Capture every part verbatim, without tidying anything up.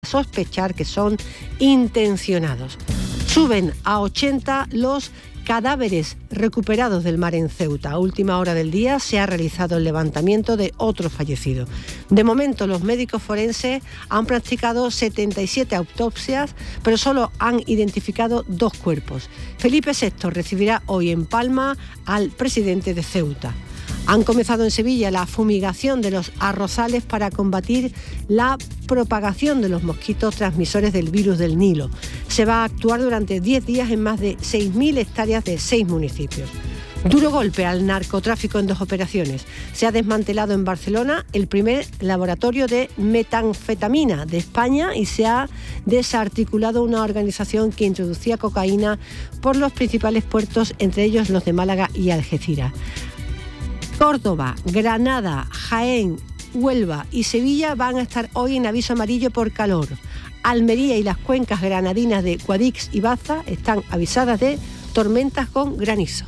sospechar que son intencionados. Suben a ochenta los cadáveres recuperados del mar en Ceuta. A última hora del día se ha realizado el levantamiento de otro fallecido. De momento, los médicos forenses han practicado setenta y siete autopsias, pero solo han identificado dos cuerpos. Felipe sexto recibirá hoy en Palma al presidente de Ceuta. Han comenzado en Sevilla la fumigación de los arrozales para combatir la propagación de los mosquitos transmisores del virus del Nilo. Se va a actuar durante diez días en más de seis mil hectáreas de seis municipios. Duro golpe al narcotráfico en dos operaciones. Se ha desmantelado en Barcelona el primer laboratorio de metanfetamina de España y se ha desarticulado una organización que introducía cocaína por los principales puertos, entre ellos los de Málaga y Algeciras. Córdoba, Granada, Jaén, Huelva y Sevilla van a estar hoy en aviso amarillo por calor. Almería y las cuencas granadinas de Guadix y Baza están avisadas de tormentas con granizo.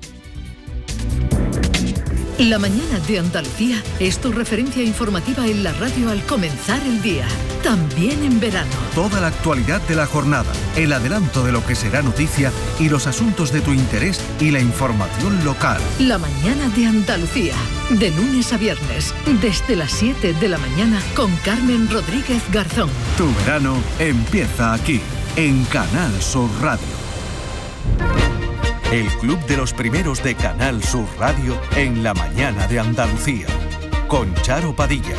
La mañana de Andalucía es tu referencia informativa en la radio al comenzar el día, también en verano. Toda la actualidad de la jornada, el adelanto de lo que será noticia y los asuntos de tu interés y la información local. La mañana de Andalucía, de lunes a viernes, desde las siete de la mañana con Carmen Rodríguez Garzón. Tu verano empieza aquí, en Canal Sur Radio. El Club de los Primeros de Canal Sur Radio en la mañana de Andalucía, con Charo Padilla.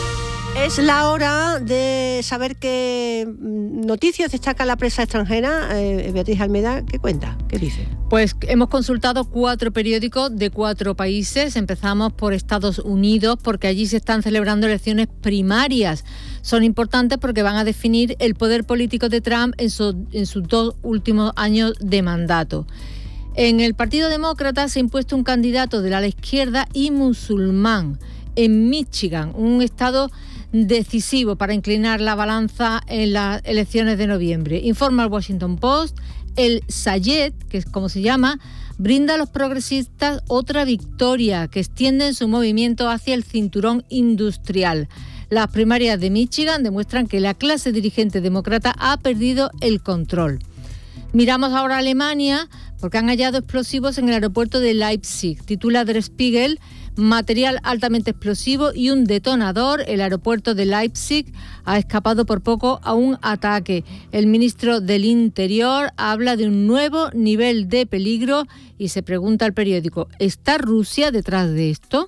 Es la hora de saber qué noticias destaca la prensa extranjera. Eh, Beatriz Almeida, ¿qué cuenta? ¿Qué dice? Pues hemos consultado cuatro periódicos de cuatro países. Empezamos por Estados Unidos, porque allí se están celebrando elecciones primarias. Son importantes porque van a definir el poder político de Trump en, su, en sus dos últimos años de mandato. En el Partido Demócrata se ha impuesto un candidato de la ala izquierda y musulmán. En Michigan, un estado decisivo para inclinar la balanza en las elecciones de noviembre. Informa el Washington Post, el Sayed, que es como se llama, brinda a los progresistas otra victoria que extienden su movimiento hacia el cinturón industrial. Las primarias de Michigan demuestran que la clase dirigente demócrata ha perdido el control. Miramos ahora a Alemania, porque han hallado explosivos en el aeropuerto de Leipzig. Titula Der Spiegel, material altamente explosivo y un detonador. El aeropuerto de Leipzig ha escapado por poco a un ataque. El ministro del Interior habla de un nuevo nivel de peligro y se pregunta al periódico, ¿está Rusia detrás de esto?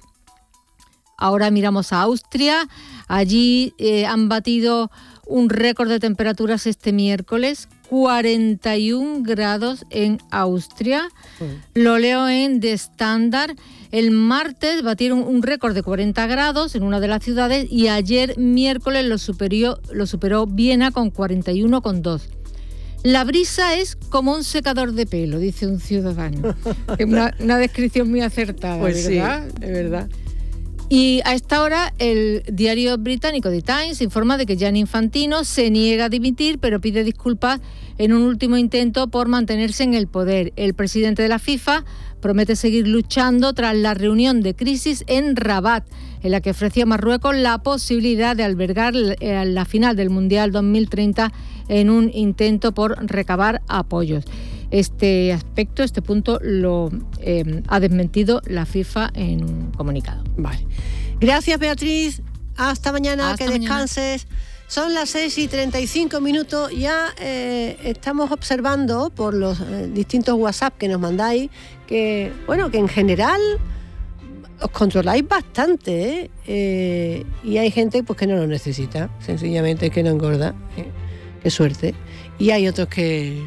Ahora miramos a Austria. Allí eh, han batido un récord de temperaturas este miércoles, cuarenta y un grados en Austria. Mm. Lo leo en The Standard. El martes batieron un récord de cuarenta grados en una de las ciudades y ayer miércoles lo superó, lo superó Viena con cuarenta y uno coma dos. La brisa es como un secador de pelo, dice un ciudadano. Es una, una descripción muy acertada, pues ¿verdad? Sí, es verdad. Y a esta hora el diario británico The Times informa de que Gianni Infantino se niega a dimitir, pero pide disculpas en un último intento por mantenerse en el poder. El presidente de la FIFA promete seguir luchando tras la reunión de crisis en Rabat, en la que ofreció a Marruecos la posibilidad de albergar la final del Mundial dos mil treinta en un intento por recabar apoyos. Este aspecto, este punto, lo eh, ha desmentido la FIFA en un comunicado. Vale. Gracias, Beatriz. Hasta mañana, Hasta que mañana. descanses. Son las seis y treinta y cinco minutos. Ya eh, estamos observando por los eh, distintos WhatsApp que nos mandáis que, bueno, que en general os controláis bastante, ¿eh? Eh, y hay gente pues que no lo necesita, sencillamente que no engorda. ¿eh? Qué suerte. Y hay otros que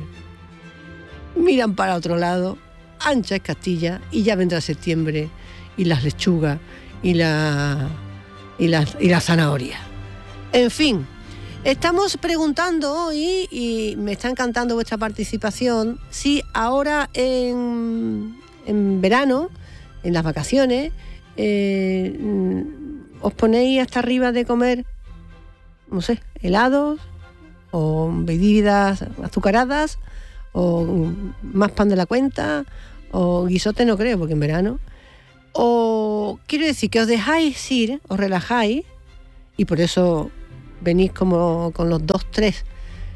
miran para otro lado, ancha es Castilla, y ya vendrá septiembre, y las lechugas, y la, y la, y la zanahoria. En fin, estamos preguntando hoy, y me está encantando vuestra participación, si ahora en, en verano, en las vacaciones, eh, os ponéis hasta arriba de comer, no sé, helados, o bebidas azucaradas, o más pan de la cuenta, o guisote no creo, porque en verano. O quiero decir que os dejáis ir, os relajáis, y por eso venís como con los dos, tres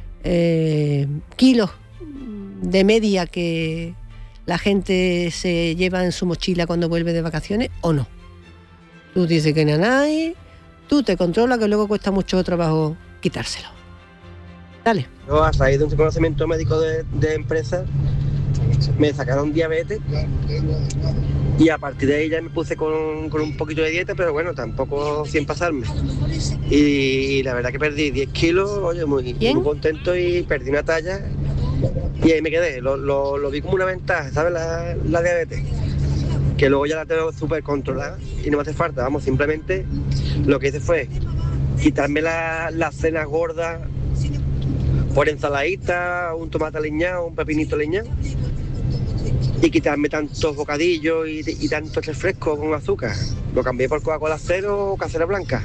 eh, kilos de media que la gente se lleva en su mochila cuando vuelve de vacaciones o no. Tú dices que nanay, tú te controlas, que luego cuesta mucho trabajo quitárselo. Dale. Yo, a raíz de un reconocimiento médico de, de empresa, me sacaron diabetes y a partir de ahí ya me puse con, con un poquito de dieta, pero bueno, tampoco sin pasarme. Y, y la verdad que perdí diez kilos, oye, muy, muy contento, y perdí una talla y ahí me quedé. Lo, lo, lo vi como una ventaja, ¿sabes? La, la diabetes, que luego ya la tengo súper controlada y no me hace falta, vamos, simplemente lo que hice fue quitarme la, las cenas gordas por ensaladita, un tomate aliñado, un pepinito aliñado, y quitarme tantos bocadillos y, y tantos refrescos con azúcar. Lo cambié por Coca-Cola cero o casera blanca.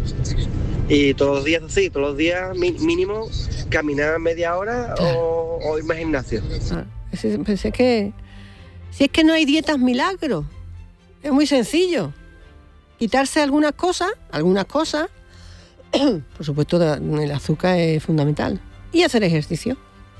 Y todos los días así, todos los días mínimo caminar media hora o, o irme al gimnasio. Ah, pensé que si es que no hay dietas milagro, es muy sencillo. Quitarse algunas cosas, algunas cosas, por supuesto el azúcar es fundamental, y hacer ejercicio.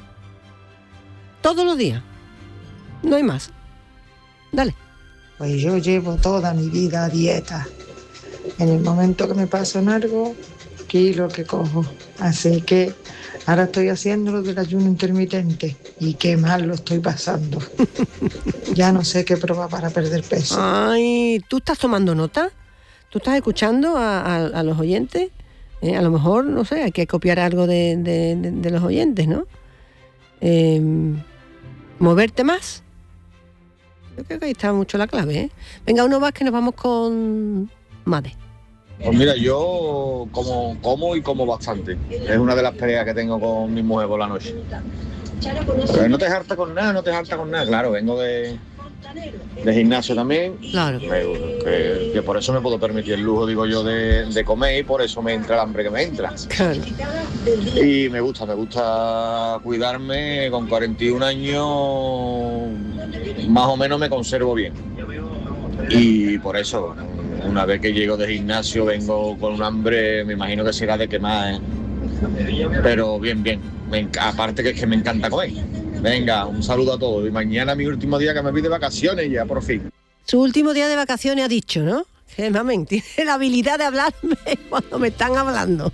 Todos los días. No hay más. Dale. Pues yo llevo toda mi vida a dieta. En el momento que me paso en algo, kilo que cojo. Así que ahora estoy haciendo lo del ayuno intermitente y qué mal lo estoy pasando. Ya no sé qué probar para perder peso. Ay, ¿tú estás tomando nota? ¿Tú estás escuchando a, a, a los oyentes? Eh, a lo mejor, no sé, hay que copiar algo de, de, de, de los oyentes, ¿no? Eh, moverte más. Yo creo que ahí está mucho la clave, ¿eh? Venga, uno más, que nos vamos con Made. Pues mira, yo como, como y como bastante. Es una de las peleas que tengo con mi mujer por la noche. Pero no te harta con nada, no te harta con nada. Claro, vengo de, de gimnasio también. Claro. Que, que por eso me puedo permitir el lujo, digo yo, de, de comer, y por eso me entra el hambre que me entra. Claro. Y me gusta, me gusta cuidarme. Con cuarenta y un años más o menos me conservo bien. Y por eso, una vez que llego de gimnasio vengo con un hambre, me imagino que será de quemar, ¿eh? Pero bien, bien. Me, aparte que es que me encanta comer. Venga, un saludo a todos. Y mañana mi último día que me voy de vacaciones ya, por fin. Su último día de vacaciones ha dicho, ¿no? Que mamen, tiene la habilidad de hablarme cuando me están hablando.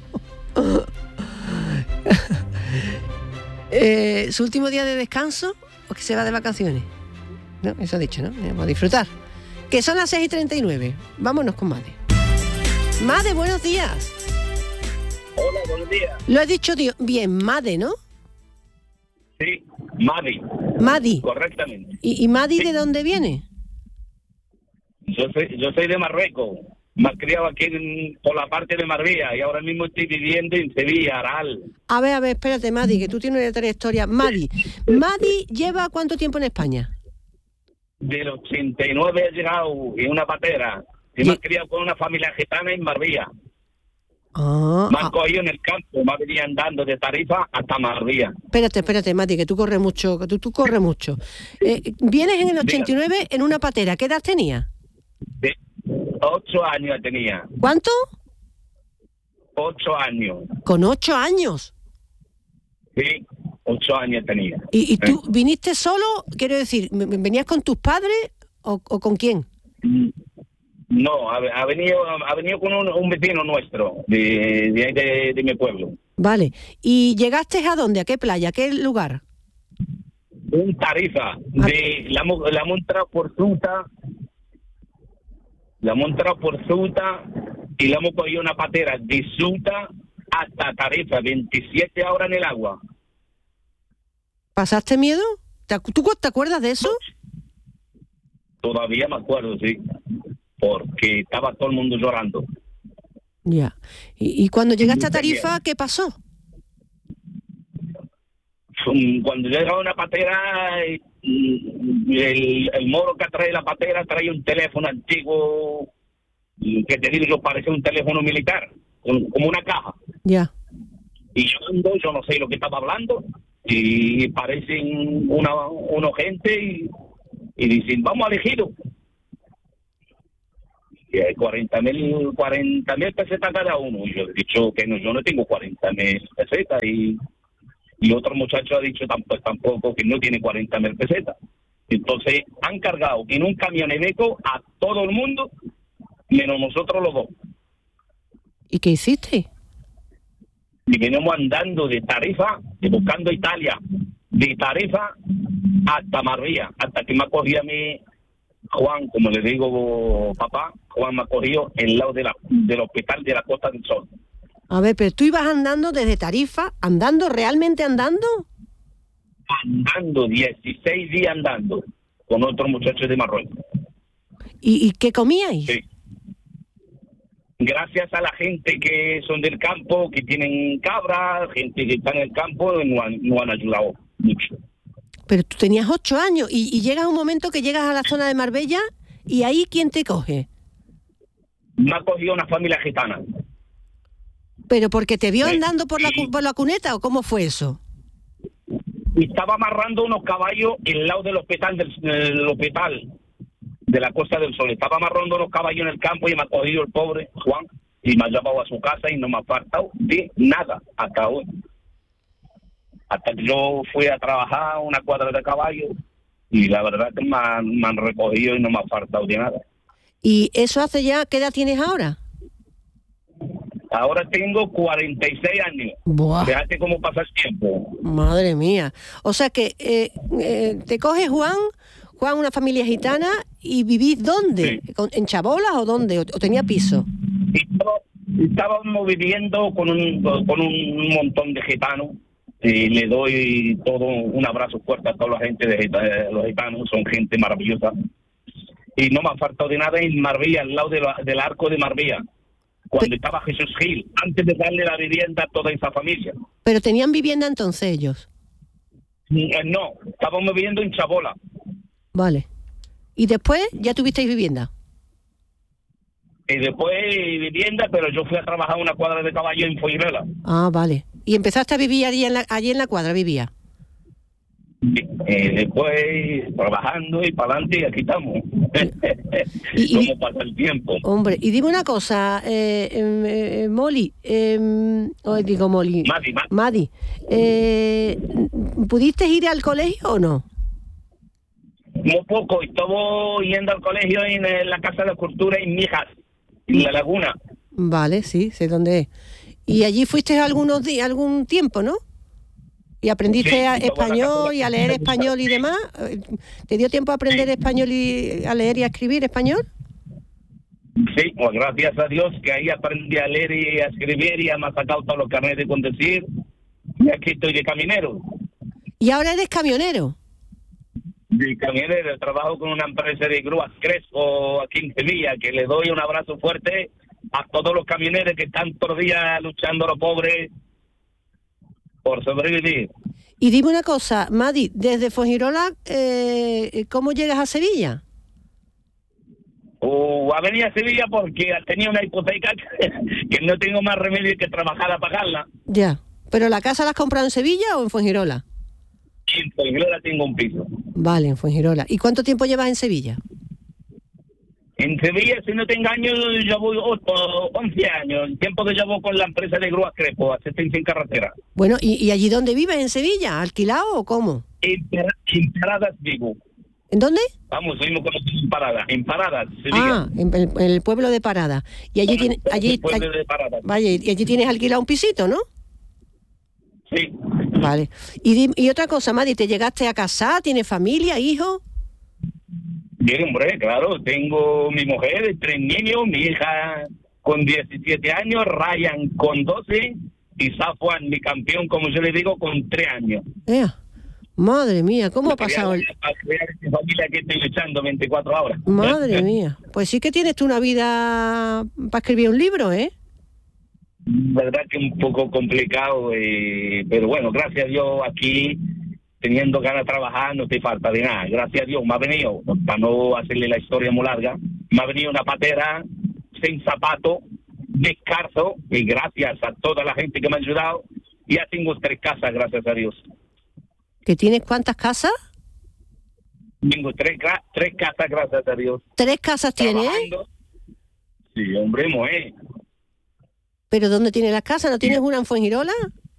eh, ¿Su último día de descanso o que se va de vacaciones? No, eso ha dicho, ¿no? Vamos a disfrutar. Que son las seis y treinta y nueve. Vámonos con Made. Made, buenos días. Hola, buenos días. Lo he dicho bien, Made, ¿no? Sí, Madi. Madi. Correctamente. ¿Y, y Madi sí. De dónde viene? Yo soy, yo soy de Marruecos. Me he criado aquí en, por la parte de Marbella, y ahora mismo estoy viviendo en Sevilla, Aral. A ver, a ver, espérate, Madi, que tú tienes una trayectoria. Madi, ¿Madi lleva cuánto tiempo en España? Del ochenta y nueve he llegado en una patera. Y me he criado con una familia gitana en Marbella. Ah, me han ah. cogido en el campo, me venía andando de Tarifa hasta Marbella. Espérate, espérate, Mati, que tú corres mucho, que tú, tú corres mucho. Eh, vienes en el ochenta y nueve Dígame. En una patera. ¿Qué edad tenía? De ocho años tenía. ¿Cuánto? Ocho años. ¿Con ocho años? Sí, ocho años tenía. ¿Y, y tú eh. viniste solo? Quiero decir, ¿venías con tus padres o, o con quién? No, ha, ha venido ha venido con un, un vecino nuestro, de, de, de, de mi pueblo. Vale. ¿Y llegaste a dónde? ¿A qué playa? ¿A qué lugar? Un Tarifa. De, la, la hemos entrado por Suta, la hemos entrado por Suta y la hemos cogido una patera de Suta hasta Tarifa, veintisiete horas en el agua. ¿Pasaste miedo? ¿Tú te acuerdas de eso? Todavía me acuerdo, sí. Porque estaba todo el mundo llorando. Ya. ¿Y, y cuando llegaste a Tarifa, qué pasó? Cuando llegaba una patera, el, el moro que trae la patera trae un teléfono antiguo, que te digo, parece un teléfono militar, como una caja. Ya. Y yo ando, yo no sé lo que estaba hablando, y parecen una, una gente y, y dicen, vamos al ejido. Y hay cuarenta mil pesetas cada uno. Y yo he dicho que no, yo no tengo cuarenta mil pesetas. Y, y otro muchacho ha dicho tampoco, tampoco que no tiene cuarenta mil pesetas. Entonces han cargado en un camioneteco a todo el mundo, menos nosotros los dos. ¿Y qué hiciste? Y venimos andando de Tarifa, de buscando Italia, de Tarifa hasta Marbella, hasta que me ha cogido a mí Juan, como le digo papá, Juan me ha cogido en el lado de la, del hospital de la Costa del Sol. A ver, pero tú ibas andando desde Tarifa, andando, realmente andando. Andando, dieciséis días andando, con otros muchachos de Marruecos. ¿Y, y qué comíais? Sí. Gracias a la gente que son del campo, que tienen cabras, gente que está en el campo, nos han, nos han ayudado mucho. Pero tú tenías ocho años y, y llega un momento que llegas a la zona de Marbella y ahí ¿quién te coge? Me ha cogido una familia gitana. ¿Pero porque te vio Sí. andando por la, cu- por la cuneta o cómo fue eso? Y estaba amarrando unos caballos en el lado del hospital, del, del hospital de la Costa del Sol. Estaba amarrando unos caballos en el campo y me ha cogido el pobre Juan y me ha llevado a su casa y no me ha faltado de nada hasta hoy. Hasta que yo fui a trabajar una cuadra de caballos y la verdad que me han, me han recogido y no me ha faltado de nada. ¿Y eso hace ya, qué edad tienes ahora? Ahora tengo cuarenta y seis años. Buah. Fíjate cómo pasa el tiempo. Madre mía. O sea que eh, eh, te coge Juan, Juan, una familia gitana, y vivís ¿dónde? Sí. ¿Con- ¿En Chabolas o dónde? ¿O, o tenía piso? Y todo- estábamos viviendo con un, con un montón de gitanos. Y le doy todo un abrazo fuerte a toda la gente de, gita- de los gitanos, son gente maravillosa. Y no me ha faltado de nada en Marbella, al lado de la- del arco de Marbella, cuando Pe- estaba Jesús Gil, antes de darle la vivienda a toda esa familia. ¿Pero tenían vivienda entonces ellos? Eh, No, estábamos viviendo en Chabola. Vale. ¿Y después ya tuvisteis vivienda? Y después vivienda, pero yo fui a trabajar una cuadra de caballo en Fuengirola. Ah, vale. ¿Y empezaste a vivir allí en la, allí en la cuadra, vivía? Eh, después trabajando y para adelante y aquí estamos. Y- y- ¿Cómo pasa el tiempo? Hombre, y dime una cosa, eh, em, eh, Molly, eh, hoy digo Molly, Madi, Madi. Madi, eh, ¿pudiste ir al colegio o no? Muy poco, estuve yendo al colegio en eh, la Casa de la Cultura en Mijas, en La Laguna. Vale, sí, sé dónde es. Y allí fuiste algunos días, algún tiempo, ¿no? Y aprendiste Sí, a- y toda la español casa- y a leer español y demás. ¿Te dio tiempo a aprender español y a leer y a escribir español? Sí, pues gracias a Dios que ahí aprendí a leer y a escribir y me ha sacado todos los carnets de conducir. Y aquí estoy de caminero. Y ahora eres camionero. De camionero, trabajo con una empresa de grúas Crespo aquí en Sevilla, que le doy un abrazo fuerte a todos los camioneros que están todos los días luchando los pobres por sobrevivir. Y dime una cosa, Madi, desde Fuengirola, eh, ¿cómo llegas a Sevilla? O a venir a Sevilla porque tenía una hipoteca que, que no tengo más remedio que trabajar a pagarla. Ya. ¿Pero la casa la has comprado en Sevilla o en Fuengirola? Y en Fuengirola tengo un piso. Vale, en Fuengirola. ¿Y cuánto tiempo llevas en Sevilla? En Sevilla, si no te engaño, llevo ocho, once años. El tiempo que llevo con la empresa de grúas Crespo, asistencia en carretera. Bueno, ¿y, y allí dónde vives? ¿En Sevilla? ¿Alquilado o cómo? En, Par- en Paradas vivo. ¿En dónde? Vamos, mismo conocido en Paradas. En Paradas, Sevilla. Ah, en el, en el pueblo de Parada. Y allí tiene, allí, El pueblo allí- de Paradas. vaya, y allí tienes alquilado un pisito, ¿no? Sí. Vale. Y, di- y otra cosa, Madi, ¿te llegaste a casar? ¿Tienes familia, hijo? Bien, hombre, claro. Tengo mi mujer, tres niños, mi hija con diecisiete años, Ryan con doce y Safwan, mi campeón, como yo le digo, con tres años. Ea, madre mía, ¿cómo ha pasado el...? Para crear esta familia que estoy luchando veinticuatro horas. Madre mía. Pues sí que tienes tú una vida para escribir un libro, ¿eh? Verdad que un poco complicado, eh, pero bueno, gracias a Dios aquí, teniendo ganas de trabajar, no te falta de nada. Gracias a Dios me ha venido, para no hacerle la historia muy larga, me ha venido una patera sin zapato, descalzo, y gracias a toda la gente que me ha ayudado, ya tengo tres casas, gracias a Dios. ¿Que tienes cuántas casas? Tengo tres, gra- tres casas, gracias a Dios. ¿Tres casas tienes? Trabajando. Sí, hombre, mujer. ¿Pero dónde tienes las casas? ¿No tienes una en Fuengirola?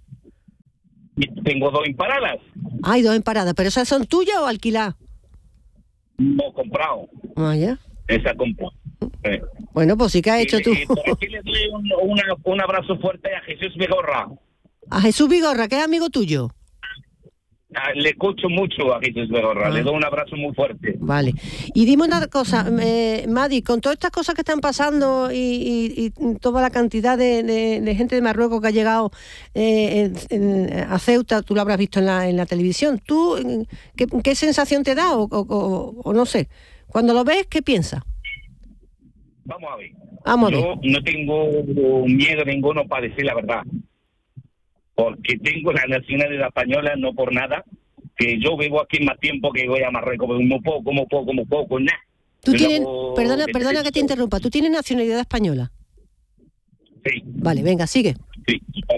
Tengo dos imparadas. Hay dos en Parada, ¿pero esas son tuyas o alquiladas? No, comprado. Ah, ya. Esa compró. Eh. Bueno, pues sí que has hecho y, tú. Y por aquí le doy un, una, un abrazo fuerte a Jesús Vigorra. A Jesús Vigorra, que es amigo tuyo. Ah, le escucho mucho a Jesús Vigorra, Ah. le doy un abrazo muy fuerte. Vale. Y dime una cosa, eh, Madi, con todas estas cosas que están pasando y, y, y toda la cantidad de, de, de gente de Marruecos que ha llegado eh, en, en, a Ceuta, tú lo habrás visto en la, en la televisión, ¿tú qué, qué sensación te da o, o, o, o no sé? Cuando lo ves, ¿qué piensas? Vamos a ver. Vamos a ver. Yo no tengo miedo ninguno para decir la verdad. Porque tengo la nacionalidad española, no por nada, que yo vivo aquí más tiempo que voy a Marruecos, como poco, como poco, como poco, nada. Tú Yo tienes, luego- perdona, perdona que te interrumpa, ¿tú tienes nacionalidad española? Sí, Vale, venga, sigue. sí.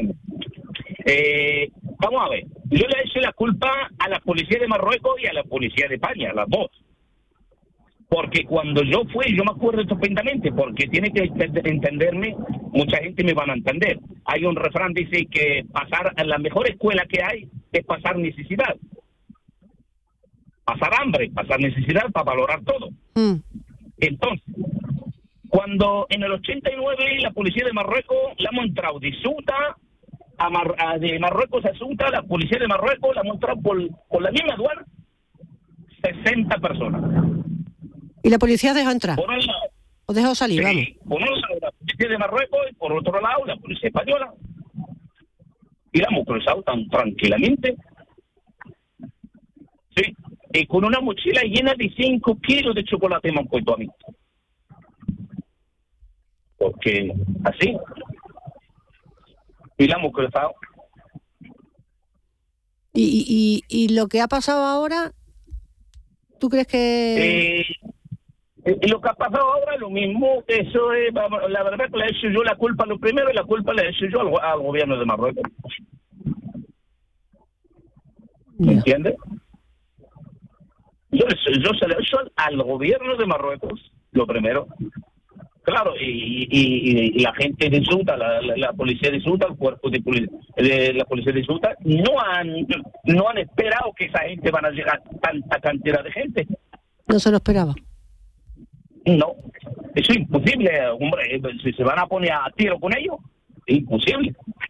Eh, vamos a ver, yo le he hecho la culpa a la policía de Marruecos y a la policía de España, las dos. Porque cuando yo fui, yo me acuerdo estupendamente, porque tiene que ent- entenderme, mucha gente me van a entender. Hay un refrán dice que pasar a la mejor escuela que hay es pasar necesidad. Pasar hambre, pasar necesidad para valorar todo. Mm. Entonces, cuando en el ochenta y nueve la policía de Marruecos la hemos entrado de Ceuta, a Mar- a de Marruecos a Ceuta, la policía de Marruecos la hemos entrado por, por la misma aduana, sesenta personas. ¿Y la policía dejó entrar? Por un lado, ¿O dejó salir? Vamos. sí, por un lado la policía de Marruecos y por otro lado la policía española. Y la hemos cruzado tan tranquilamente. Sí, y con una mochila llena de cinco kilos de chocolate me han puesto a mí. Porque así. Y la hemos cruzado. ¿Y, y, y, y lo que ha pasado ahora, tú crees que...? Eh, y lo que ha pasado ahora es lo mismo. Eso es, vamos, la verdad que le he hecho yo la culpa lo primero y la culpa le he hecho yo al, al gobierno de Marruecos. ¿Me Ya. entiendes? Yo, yo se lo he hecho al, al gobierno de Marruecos, lo primero. Claro, y, y, y la gente de Ceuta, la, la, la policía de Ceuta, el cuerpo de, poli- de la policía de Ceuta, no han, no han esperado que esa gente van a llegar tanta cantidad de gente. No se lo esperaba. No, eso es imposible, hombre. Si se van a poner a tiro con ellos, es imposible.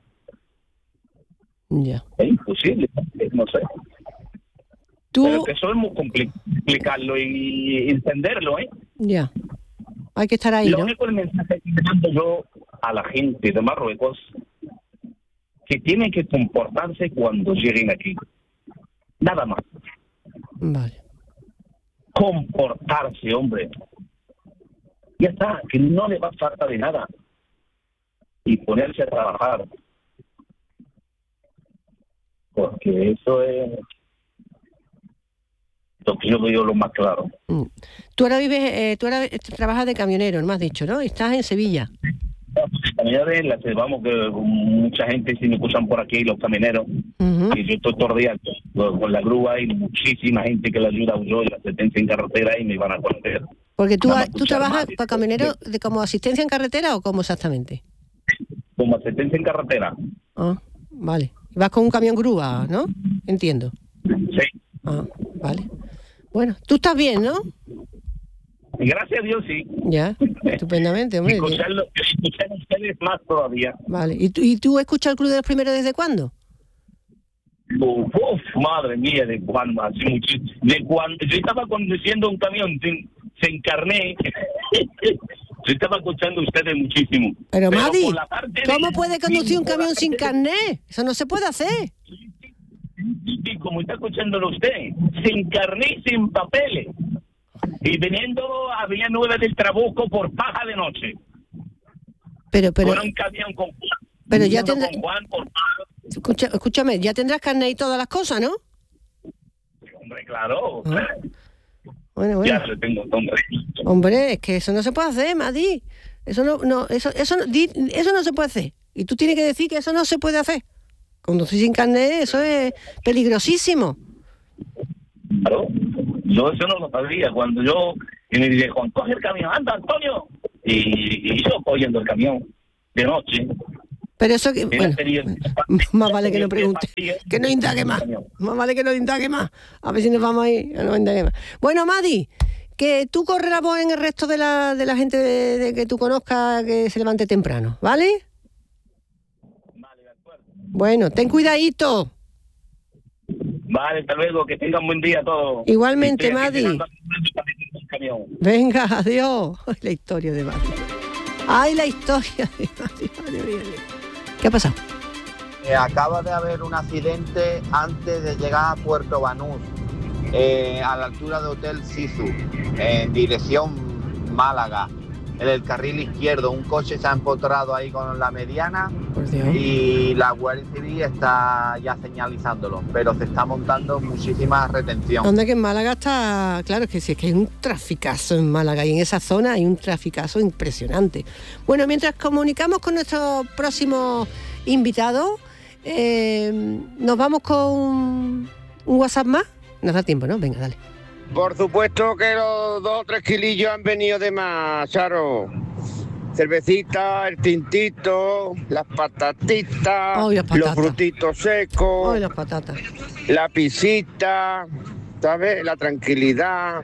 Ya. Es imposible, no sé. Tú... Pero que eso es muy complicado explicarlo y entenderlo, ¿eh? Ya. Hay que estar ahí, Lo ¿no? único el mensaje que mando yo a la gente de Marruecos, que tienen que comportarse cuando lleguen aquí. Nada más. Vale. Comportarse, hombre. Ya está, que no le va a falta de nada. Y ponerse a trabajar. Porque eso es lo que yo veo lo más claro. Mm. Tú ahora vives, eh, tú ahora trabajas de camionero, me has dicho, ¿no? Y estás en Sevilla. Camioneros, la que vamos, que mucha gente si me escuchan por aquí, los camioneros, Uh-huh. y yo estoy todo el día con, con la grúa y muchísima gente que le ayuda a yo en la asistencia en carretera y me van a conocer. Porque tú, Vamos a tú escuchar trabajas más. para camionero de como asistencia en carretera o cómo exactamente. Como asistencia en carretera. Ah, vale. Vas con un camión grúa, ¿no? Entiendo. Sí. Ah, vale. Bueno, tú estás bien, ¿no? Y gracias a Dios, sí. Ya, estupendamente, Y hombre. escucharlo, escuchar a ustedes más todavía. Vale. ¿Y tú, y tú escuchas el Club de los Primeros desde cuándo? Uf, uf, madre mía, de cuando, así muchísimo. De cuando yo estaba conduciendo un camión sin, sin carné, yo estaba escuchando a ustedes muchísimo. Pero, Madi, por la parte de- ¿cómo puede conducir un por la camión sin parte de- carné? Eso no se puede hacer. Y como está escuchándolo usted, sin carné y sin papeles. Y viniendo a Villanueva del Trabuco por paja de noche. Pero, pero, Con un camión con Juan. Pero ya viniendo tendrá- con Juan por paja. escucha, escúchame, ya tendrás carné y todas las cosas, ¿no? Hombre, claro. Ah. Bueno, bueno. Ya lo tengo, hombre. Hombre, es que eso no se puede hacer, Madi. Eso no, no, eso, eso, no- di- eso no se puede hacer. Y tú tienes que decir que eso no se puede hacer. Conducir sin carnet, eso es peligrosísimo. Claro. Yo eso no lo sabía. Cuando yo y me dije, Juan, coge el camión, anda, Antonio, y, y yo cogiendo el camión de noche. Pero eso que, bueno, más vale que no pregunte, que no indague más, más vale que no indague más, a ver si nos vamos ahí, no indague más. Bueno, Madi, que tú corres la voz en el resto de la, de la gente de, de que tú conozcas que se levante temprano, ¿vale? Vale, de acuerdo. Bueno, ten cuidadito. Vale, hasta luego, que tengan buen día todos. Igualmente, Madi. Venga, adiós. Ay, la historia de Madi. Ay, la historia de Madi. Madre mía. ¿Qué ha pasado? Eh, acaba de haber un accidente antes de llegar a Puerto Banús, eh, a la altura de Hotel Sisu, en dirección Málaga. En el carril izquierdo, un coche se ha empotrado ahí con la mediana y la Guardia Civil está ya señalizándolo, pero se está montando muchísima retención. Anda que en Málaga está, claro, que sí, es que hay un traficazo en Málaga y en esa zona hay un traficazo impresionante. Bueno, mientras comunicamos con nuestro próximo invitado, eh, nos vamos con un WhatsApp más. Nos da tiempo, ¿no? Venga, dale. Por supuesto que los dos o tres kilillos han venido de más, Charo. Cervecita, el tintito, las patatitas, oh, las patatas. Los frutitos secos, oh, las patatas. La pisita, ¿sabes? La tranquilidad,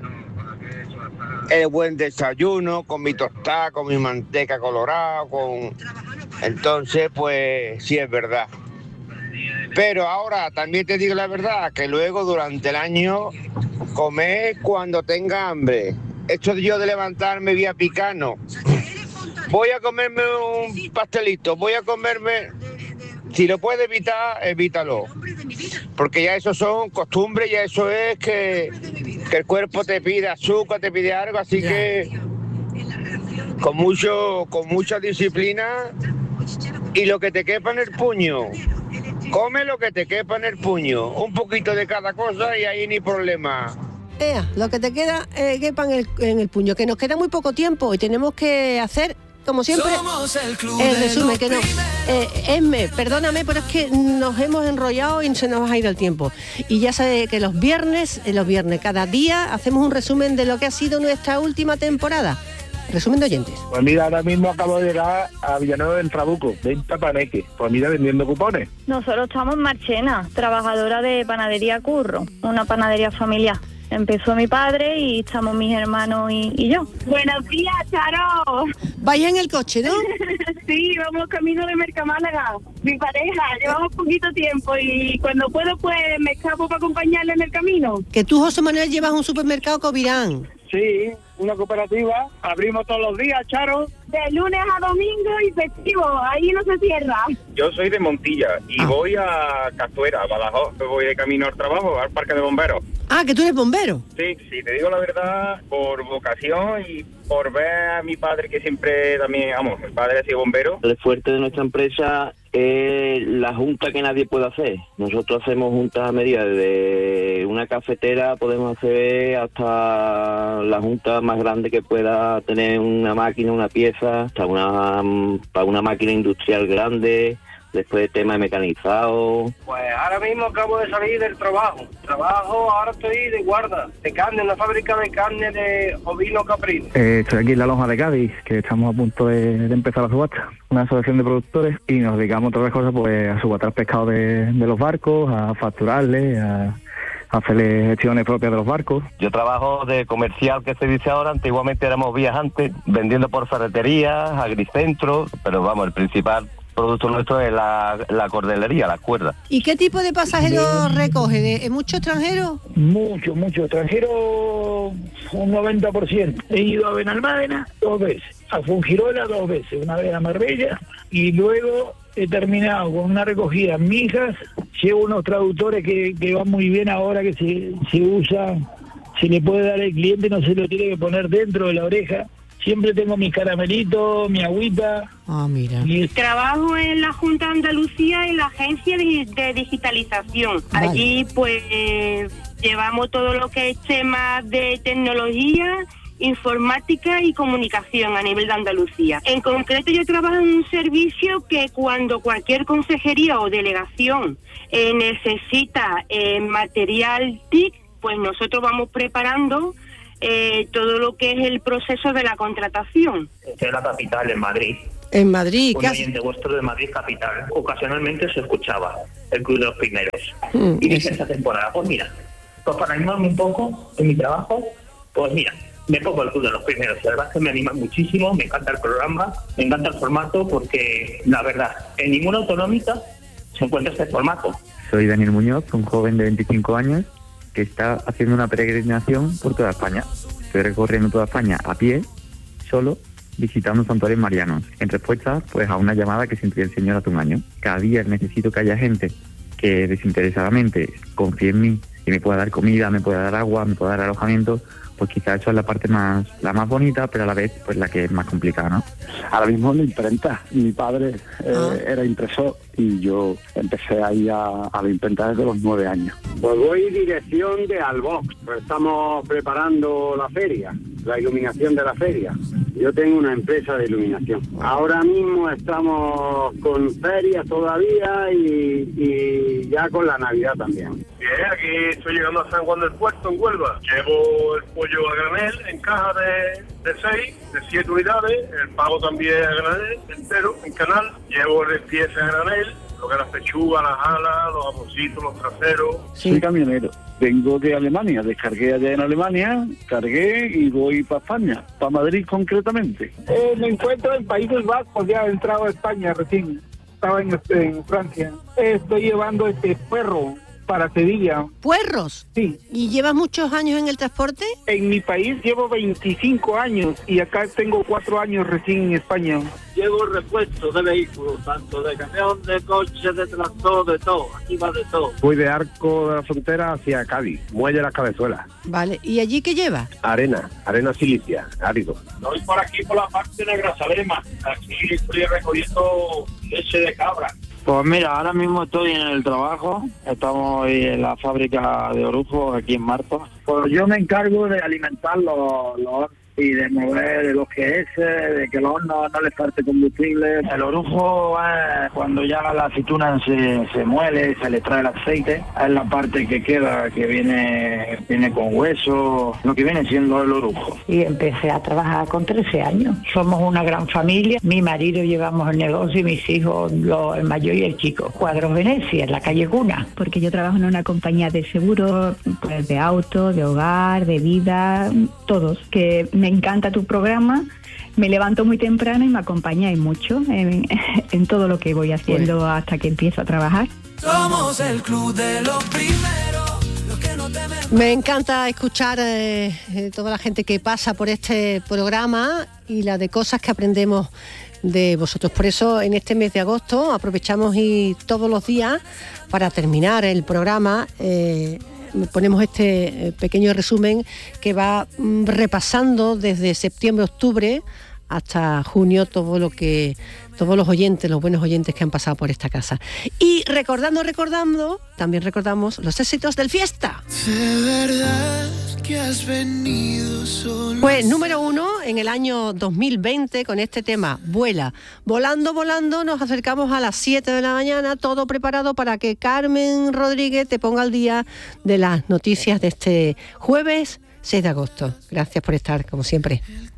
el buen desayuno con mi tostada, con mi manteca colorada, con... Entonces, pues sí es verdad. Pero ahora también te digo la verdad, que luego durante el año comer cuando tenga hambre. Esto yo de levantarme vía picano. Voy a comerme un pastelito, voy a comerme... Si lo puedes evitar, evítalo. Porque ya eso son costumbres, ya eso es que, que el cuerpo te pide azúcar, te pide algo, así que con mucho, con mucha disciplina y lo que te quepa en el puño. Come lo que te quepa en el puño, un poquito de cada cosa y ahí ni problema. Ea, lo que te queda eh, quepa en el, en el puño, que nos queda muy poco tiempo y tenemos que hacer, como siempre, el, el resumen. Que no, eh, Esme, perdóname, pero es que nos hemos enrollado y se nos ha ido el tiempo. Y ya sabes que los viernes, eh, los viernes, cada día hacemos un resumen de lo que ha sido nuestra última temporada. Resumen de oyentes. Pues mira, ahora mismo acabo de llegar a Villanueva del Trabuco, venta paneque. Pues mira, vendiendo cupones. Nosotros estamos en Marchena, trabajadora de panadería Curro, una panadería familiar. Empezó mi padre y estamos mis hermanos y, y yo. Buenos días, Charo. Vaya en el coche, ¿no? Sí, vamos camino de Mercamálaga. Mi pareja, llevamos poquito tiempo y cuando puedo pues me escapo para acompañarle en el camino. Que tú, José Manuel, llevas un supermercado Covirán. Sí, una cooperativa. Abrimos todos los días, Charo. De lunes a domingo y festivo, ahí no se cierra. Yo soy de Montilla y ah. voy a Castuera, a Badajoz. Voy de camino al trabajo, al parque de bomberos. Ah, que tú eres bombero. Sí, sí, te digo la verdad, por vocación y por ver a mi padre que siempre también, vamos, mi padre ha sido bombero. El fuerte de nuestra empresa es la junta que nadie puede hacer. Nosotros hacemos juntas a medida, de una cafetera podemos hacer hasta la junta más grande que pueda tener una máquina, una pieza, hasta una para una máquina industrial grande. Después de tema de mecanizado. Pues ahora mismo acabo de salir del trabajo. Trabajo, ahora estoy de guarda, de carne, en la fábrica de carne de ovino caprino. Eh, estoy aquí en la lonja de Cádiz, que estamos a punto de, de empezar la subasta. Una asociación de productores y nos dedicamos a todas las cosas pues a subatar pescado de, de los barcos, a facturarle, a... hacerle gestiones propias de los barcos. Yo trabajo de comercial, que se dice ahora. Antiguamente éramos viajantes, vendiendo por ferreterías, agricentro, pero vamos, el principal producto nuestro es la, la cordelería, las cuerdas. ¿Y qué tipo de pasajeros recoge? ¿De muchos extranjeros? Mucho, mucho extranjeros, un noventa por ciento. He ido a Benalmádena dos veces, a Fungirola dos veces, una vez a Marbella, y luego he terminado con una recogida en Mijas. Llevo unos traductores que, que van muy bien ahora, que se, se usan, se le puede dar al cliente, no se lo tiene que poner dentro de la oreja. Siempre tengo mis caramelitos, mi agüita. Ah, mira. Y trabajo en la Junta de Andalucía en la agencia de, de digitalización. Vale. Allí pues llevamos todo lo que es temas de tecnología, informática y comunicación a nivel de Andalucía. En concreto yo trabajo en un servicio que cuando cualquier consejería o delegación eh, necesita eh, material T I C, pues nosotros vamos preparando eh, todo lo que es el proceso de la contratación. Estoy en la capital, en Madrid. En Madrid, Un casi. oyente vuestro de Madrid capital. Ocasionalmente se escuchaba el Club de los Primeros. Mm, y dije esta temporada, pues mira, pues para animarme un poco en mi trabajo, pues mira, me pongo el Club de los Primeros. La verdad es que me anima muchísimo, me encanta el programa, me encanta el formato, porque la verdad, en ninguna autonómica se encuentra este formato. Soy Daniel Muñoz, un joven de veinticinco años que está haciendo una peregrinación por toda España. Estoy recorriendo toda España a pie, solo, visitando santuarios marianos, en respuesta pues a una llamada que sentí el Señor hace un año. Cada día necesito que haya gente que desinteresadamente confíe en mí y me pueda dar comida, me pueda dar agua, me pueda dar alojamiento. Pues quizás eso es la parte más la más bonita, pero a la vez pues la que es más complicada, ¿no? Ahora mismo en la imprenta. Mi padre eh, Ah. era impresor y yo empecé ahí a, a la imprenta desde los nueve años. Pues voy dirección de Albox, pues estamos preparando la feria, la iluminación de la feria. Yo tengo una empresa de iluminación. Ahora mismo estamos con ferias todavía y, y ya con la Navidad también. Bien, aquí estoy llegando a San Juan del Puerto, en Huelva. Llevo el pollo a granel en caja de, de seis, de siete unidades. El pavo también a granel, entero, en canal. Llevo el pieza a granel, lo que es las pechugas, las alas, los jamoncitos, los traseros. Soy camionero. Vengo de Alemania, descargué allá en Alemania, cargué y voy para España, para Madrid concretamente. Eh, me encuentro en Países Bajos, ya he entrado a España recién. Estaba en, en Francia. Eh, estoy llevando este perro para Sevilla. ¿Puerros? Sí. ¿Y llevas muchos años en el transporte? En mi país llevo veinticinco años y acá tengo cuatro años recién en España. Llevo repuestos de vehículos, tanto de camión, de coche, de tractor, de todo. Aquí va de todo. Voy de Arco de la Frontera hacia Cádiz, Muelle Las Cabezuelas. Vale, ¿y allí qué llevas? Arena, arena silicia, árido. Estoy por aquí por la parte de Grazalema. Aquí estoy recogiendo leche de cabra. Pues mira, ahora mismo estoy en el trabajo, estamos hoy en la fábrica de orujo aquí en Marta. Pues yo me encargo de alimentar los, los y de mover los que es, de que los hornos no les falte combustible. El orujo es cuando ya la aceituna se, se muele, se le trae el aceite, es la parte que queda, que viene viene con hueso, lo que viene siendo el orujo. Y empecé a trabajar con trece años. Somos una gran familia. Mi marido llevamos el negocio y mis hijos, los, el mayor y el chico. Cuadros Venecia, en la calle Cuna. Porque yo trabajo en una compañía de seguro, pues de auto, de hogar, de vida, todos. Que me encanta tu programa. Me levanto muy temprano y me acompañáis mucho en, en todo lo que voy haciendo pues, hasta que empiezo a trabajar. Somos el club de los primeros, los que no temen. Me encanta escuchar eh, eh, toda la gente que pasa por este programa y la de cosas que aprendemos de vosotros. Por eso en este mes de agosto aprovechamos y todos los días para terminar el programa eh, ponemos este pequeño resumen que va repasando desde septiembre, octubre hasta junio todo lo que todos los oyentes, los buenos oyentes que han pasado por esta casa. Y recordando, recordando, también recordamos los éxitos del Fiesta. De verdad que has venido solo. Pues número uno en el año dos mil veinte con este tema, Vuela. Volando, volando, nos acercamos a las siete de la mañana, todo preparado para que Carmen Rodríguez te ponga al día de las noticias de este jueves seis de agosto. Gracias por estar, como siempre.